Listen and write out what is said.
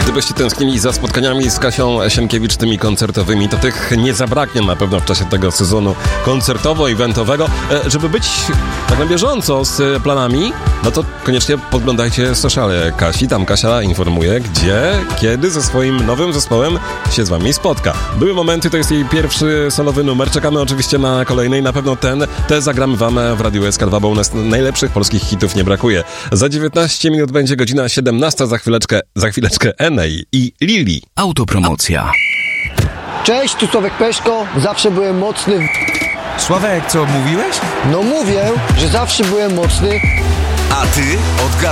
Gdybyście tęsknili za spotkaniami z Kasią Sienkiewicz, tymi koncertowymi, to tych nie zabraknie na pewno w czasie tego sezonu koncertowo-eventowego. Żeby być tak na bieżąco z planami, no to koniecznie podglądajcie sociale Kasi. Tam Kasia informuje, gdzie, kiedy ze swoim nowym zespołem się z wami spotka. Były momenty, to jest jej pierwszy solowy numer. Czekamy oczywiście na kolejny i na pewno te zagramy wam w Radiu SK2, bo u nas najlepszych polskich hitów nie brakuje. Za 19 minut będzie godzina 17, za chwileczkę Enej i Lili. Autopromocja. Cześć, tu Sławek Peszko. Zawsze byłem mocny. Sławek, co mówiłeś? No mówię, że zawsze byłem mocny. A ty?